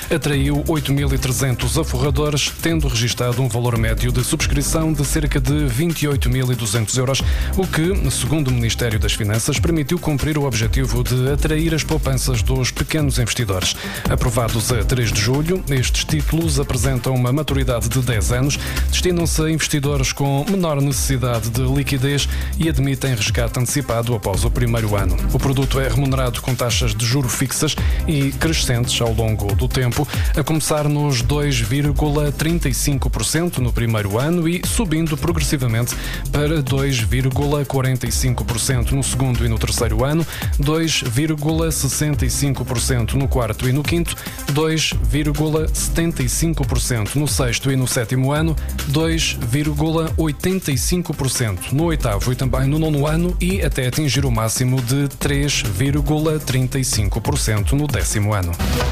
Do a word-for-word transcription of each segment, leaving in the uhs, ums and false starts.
atraiu oito mil e trezentos aforradores, tendo registado um valor médio de subscrição de cerca de vinte e oito mil e duzentos euros, o que, segundo o Ministério das Finanças, permitiu cumprir o objetivo de atrair as poupanças dos pequenos investidores. Aprovados a três de julho, estes títulos apresentam uma maturidade de dez anos, destinam-se a investidores com menor necessidade de liquidez e admitem resgate antecipado após o primeiro ano. O produto é remunerado com taxas de juro fixas e crescentes ao longo do tempo, a começar nos dois vírgula trinta e cinco por cento no primeiro ano e subindo progressivamente para dois vírgula quarenta e cinco por cento no segundo e no terceiro ano, dois vírgula sessenta e cinco por cento no quarto e no quinto, dois vírgula setenta e cinco por cento no sexto e no sétimo ano, dois vírgula oitenta e cinco por cento no oitavo e também no nono ano e até atingir o máximo de três vírgula trinta e cinco por cento no décimo ano.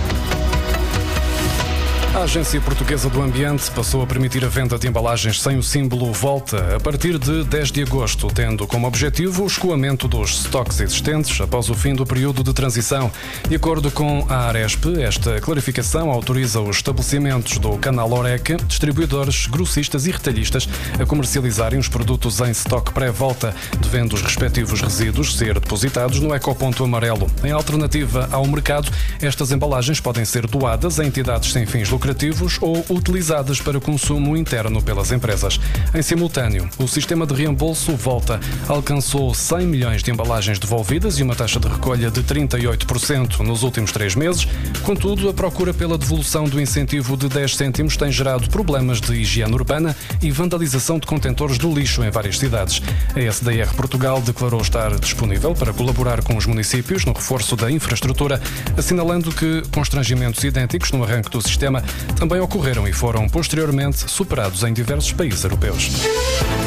A Agência Portuguesa do Ambiente passou a permitir a venda de embalagens sem o símbolo Volta a partir de dez de agosto, tendo como objetivo o escoamento dos estoques existentes após o fim do período de transição. De acordo com a Aresp, esta clarificação autoriza os estabelecimentos do canal Oreca, distribuidores, grossistas e retalhistas a comercializarem os produtos em estoque pré-volta, devendo os respectivos resíduos ser depositados no ecoponto amarelo. Em alternativa ao mercado, estas embalagens podem ser doadas a entidades sem fins lucrativos ou utilizadas para consumo interno pelas empresas. Em simultâneo, o sistema de reembolso Volta alcançou cem milhões de embalagens devolvidas e uma taxa de recolha de trinta e oito por cento nos últimos três meses. Contudo, a procura pela devolução do incentivo de dez cêntimos tem gerado problemas de higiene urbana e vandalização de contentores do lixo em várias cidades. A S D R Portugal declarou estar disponível para colaborar com os municípios no reforço da infraestrutura, assinalando que constrangimentos idênticos no arranque do sistema também ocorreram e foram posteriormente superados em diversos países europeus.